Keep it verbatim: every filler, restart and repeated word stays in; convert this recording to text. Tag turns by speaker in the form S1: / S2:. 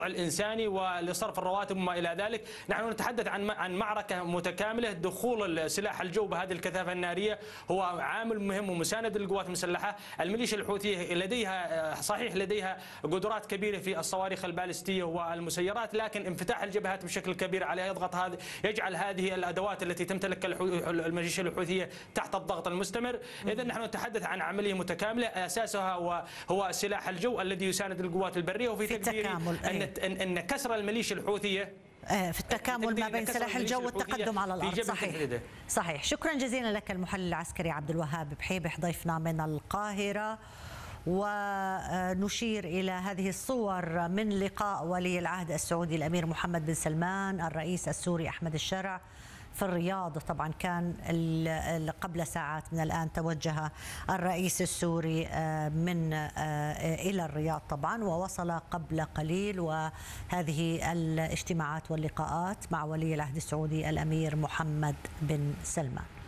S1: الإنساني ولصرف الرواتب وما إلى ذلك. نحن نتحدث عن عن معركة متكاملة. دخول سلاح الجو بهذه الكثافة النارية هو عامل مهم ومساند للقوات المسلحة. الميليشيا الحوثية لديها صحيح لديها قدرات كبيرة في الصواريخ البالستية والمسيرات، لكن انفتاح الجبهات بشكل كبير عليها يضغط هذا يجعل هذه الأدوات التي تمتلك الميليشيا الحوثية تحت الضغط المستمر. إذا نحن نتحدث عن عملية متكاملة أساسها هو هو سلاح الجو الذي يساند القوات البرية، وفي تقديري أن ان كسر الميليشيا الحوثيه
S2: في التكامل ما بين سلاح الجو والتقدم على الارض. صحيح صحيح. شكرا جزيلا لك المحلل العسكري عبد الوهاب بحيبح ضيفنا من القاهره. ونشير إلى هذه الصور من لقاء ولي العهد السعودي الأمير محمد بن سلمان الرئيس السوري أحمد الشرع في الرياض. طبعا كان قبل ساعات من الآن توجه الرئيس السوري من إلى الرياض طبعا، ووصل قبل قليل، وهذه الاجتماعات واللقاءات مع ولي العهد السعودي الأمير محمد بن سلمان.